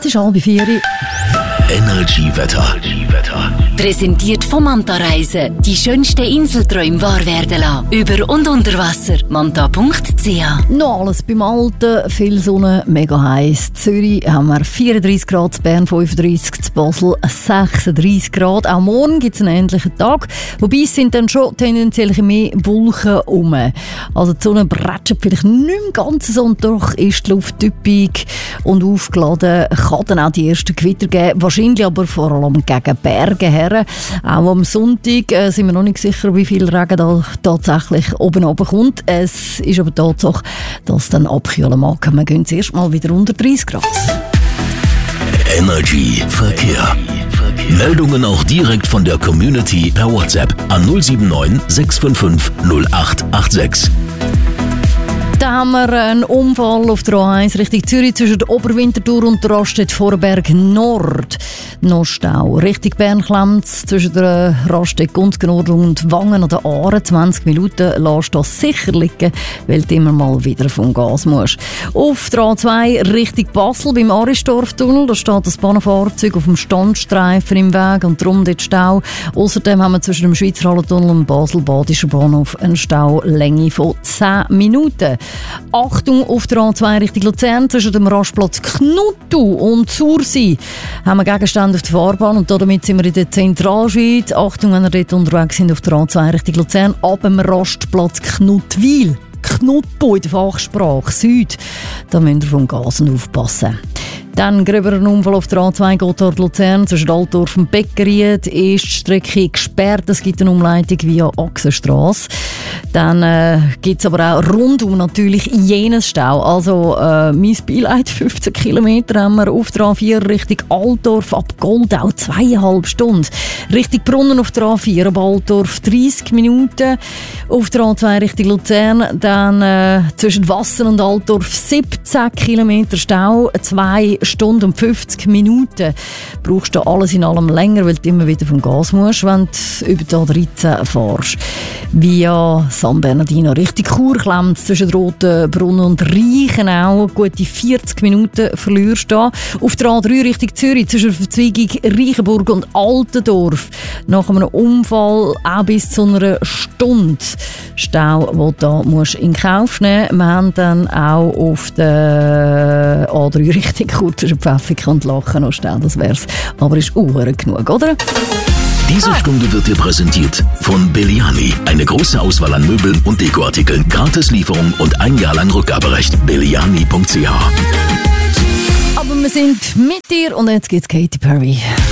Es ist 3:30. Energy-Wetter. Präsentiert vom Manta Reisen. Die schönsten Inselträume wahr werden lassen. Über und unter Wasser. Manta.ch. Noch alles beim Alten, viel Sonne, mega heiß. In Zürich haben wir 34 Grad, in Bern 35, in Basel 36 Grad. Auch morgen gibt es einen ähnlichen Tag. Wobei es sind dann schon tendenziell mehr Wolken rum. Also die Sonne bretschert vielleicht nicht mehr ganz so und doch ist die Luft typisch und aufgeladen. Kann dann auch die ersten Gewitter geben. Wahrscheinlich aber vor allem gegen Berge her. Auch am Sonntag sind wir noch nicht sicher, wie viel Regen da tatsächlich oben runterkommt. Es ist aber Tatsache, dass es dann abkühlen mag. Wir gehen zuerst mal wieder unter 30 Grad. Energy Verkehr. Meldungen auch direkt von der Community per WhatsApp an 079 655 0886. Da haben wir einen Unfall auf der A1 Richtung Zürich zwischen der Oberwinterthur und der Raststätte-Vorberg Nord. Noch Stau. Richtung Bern klemmt zwischen der Raststätte Gunzgen Nord und Wangen an der Aare. 20 Minuten lässt das sicher liegen, weil du immer mal wieder vom Gas musst. Auf der A2 Richtung Basel beim Aristorf-Tunnel. Da steht das Bahnfahrzeug auf dem Standstreifen im Weg und darum dort Stau. Außerdem haben wir zwischen dem Schweizer Hallentunnel und dem Basel-Badischer Bahnhof eine Staulänge von 10 Minuten. Achtung auf der A2 Richtung Luzern zwischen dem Rastplatz Knuttu und Sursee haben wir Gegenstände auf der Fahrbahn und damit sind wir in der Zentralschweiz. Achtung, wenn ihr dort unterwegs sind auf der A2 Richtung Luzern, ab dem Rastplatz Knutwil. Knuttu in der Fachsprache Süd. Da müsst ihr vom Gasen aufpassen. Dann gröber ein Unfall auf der A2 Gotthard-Luzern zwischen Altdorf und Beckeried ist die Strecke gesperrt. Es gibt eine Umleitung via Achsenstrasse. Dann gibt es aber auch rundum natürlich jenes Stau. Also mein Beileid, 15 Kilometer haben wir auf der A4 Richtung Altdorf ab Goldau 2,5 Stunden. Richtung Brunnen auf der A4 ab Altdorf 30 Minuten. Auf der A2 Richtung Luzern dann zwischen Wassen und Altdorf 17 Kilometer Stau, 2 Stunden und 50 Minuten. Brauchst du alles in allem länger, weil du immer wieder vom Gas musst, wenn du über die A13 fährst. Via San Bernardino Richtung Chur klemmt zwischen Rotenbrunnen und Reichenau. Gute 40 Minuten verlierst du da. Auf der A3 Richtung Zürich zwischen der Verzweigung Reichenburg und Altendorf. Nach einem Unfall auch bis zu einer Stunde Stau, den du da musst in Kauf nehmen musst. Wir haben dann auch auf der A3 Richtung Chur zwischen Pfäffik und Lachen noch Stau. Das wär's. Aber ist auch genug, oder? Diese Stunde wird dir präsentiert von Belliani. Eine große Auswahl an Möbeln und Dekoartikeln, Gratislieferung und 1 Jahr lang Rückgaberecht. Belliani.ch. Aber wir sind mit dir und jetzt geht's Katy Perry.